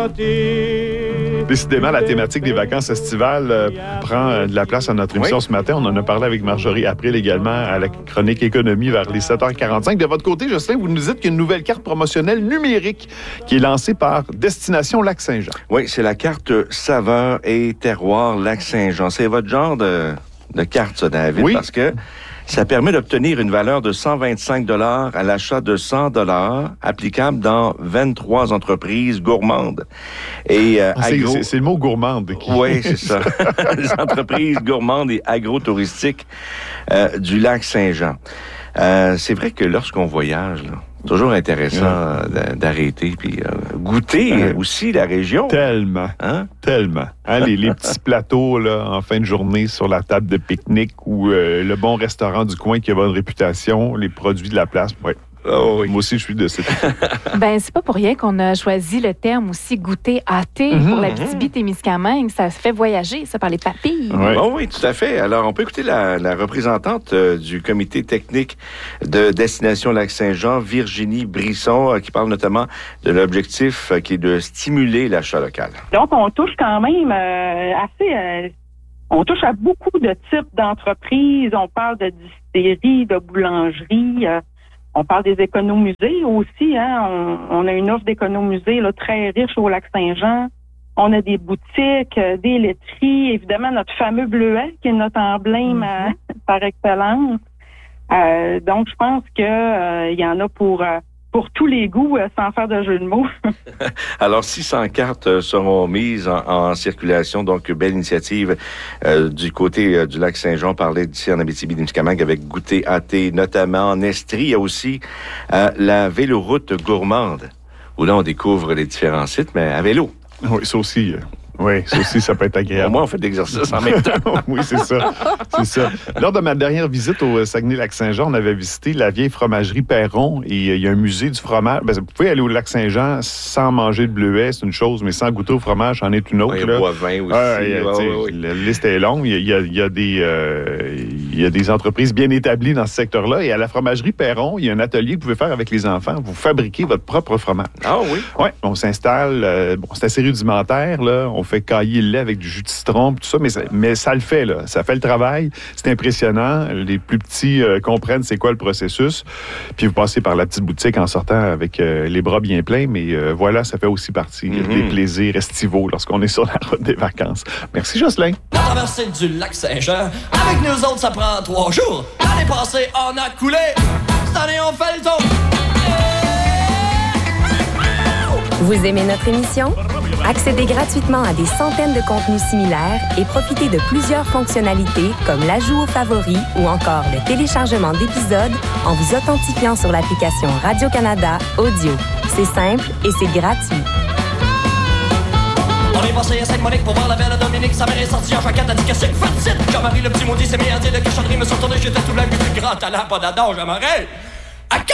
gâté. Décidément, la thématique des vacances estivales prend de la place à notre émission ce matin. On en a parlé avec Marjorie April également à la chronique économie vers les 7h45. De votre côté, Jocelyn, vous nous dites qu'il y a une nouvelle carte promotionnelle numérique qui est lancée par Destination Lac-Saint-Jean. Oui, c'est la carte saveur et terroir Lac-Saint-Jean. C'est votre genre de carte, ça, David, oui. Parce que ça permet d'obtenir une valeur de 125 $ à l'achat de 100 $ applicable dans 23 entreprises gourmandes. Et c'est le mot gourmande. Oui, c'est ça. Les entreprises gourmandes et agro-touristiques du lac Saint-Jean. C'est vrai que lorsqu'on voyage, là, c'est toujours intéressant d'arrêter puis goûter aussi la région. Tellement. Hein? Tellement. Hein, les petits plateaux là, en fin de journée sur la table de pique-nique ou le bon restaurant du coin qui a bonne réputation, les produits de la place. Ouais. Oh, oui. Moi aussi, je suis de cette... Ben, c'est pas pour rien qu'on a choisi le terme aussi goûter hâté pour la Abitibi-Témiscamingue. Ça se fait voyager, ça, par les papilles. Oui. Oh, oui, tout à fait. Alors, on peut écouter la représentante du comité technique de Destination Lac-Saint-Jean, Virginie Brisson, qui parle notamment de l'objectif qui est de stimuler l'achat local. Donc, on touche quand même on touche à beaucoup de types d'entreprises. On parle de distilleries, de boulangeries. On parle des économusées aussi. Hein? On a une offre d'économusées là, très riche au Lac-Saint-Jean. On a des boutiques, des laiteries. Évidemment, notre fameux bleuet, qui est notre emblème par excellence. Donc, je pense que il y en a pour tous les goûts, sans faire de jeu de mots. Alors, 600 cartes seront mises en circulation. Donc, belle initiative du côté du lac Saint-Jean. On parlait d'ici en Abitibi-Témiscamingue avec Goûter hâté, notamment en Estrie. Il y a aussi la véloroute gourmande, où là, on découvre les différents sites, mais à vélo. Oui, ça aussi... Oui, ça aussi, ça peut être agréable. Au moins, on fait de l'exercice en même temps. Oui, c'est ça. C'est ça. Lors de ma dernière visite au Saguenay-Lac-Saint-Jean, on avait visité la vieille fromagerie Perron et il y a un musée du fromage. Ben, vous pouvez aller au Lac-Saint-Jean sans manger de bleuet, c'est une chose, mais sans goûter au fromage, c'en est une autre. Il y a Boivin aussi. La liste est longue. Il y a des entreprises bien établies dans ce secteur-là. Et à la fromagerie Perron, il y a un atelier que vous pouvez faire avec les enfants. Vous fabriquez votre propre fromage. Ah oui? Oui, on s'installe. C'est assez rudimentaire, là. On fait cailler le lait avec du jus de citron, tout ça, mais ça le fait, là. Ça fait le travail. C'est impressionnant. Les plus petits comprennent c'est quoi le processus. Puis vous passez par la petite boutique en sortant avec les bras bien pleins, mais voilà, ça fait aussi partie des plaisirs estivaux lorsqu'on est sur la route des vacances. Merci, Jocelyn. La traversée du lac Saint-Jean, avec nous autres, ça prend 3 jours. L'année passée, on a coulé. Cette année, on fait le tour. Vous aimez notre émission? Accédez gratuitement à des centaines de contenus similaires et profitez de plusieurs fonctionnalités comme l'ajout aux favoris ou encore le téléchargement d'épisodes en vous authentifiant sur l'application Radio-Canada Audio. C'est simple et c'est gratuit. On est passé à Sainte-Monique pour voir la belle Dominique. Sa mère est sortie en chacun, a dit que c'est fatigué. Jean-Marie, le petit maudit, s'est mis à dire de cochonnerie, me sont tourné, j'étais tout blanc, plus grand talent, pas d'adore, Jean-Marie.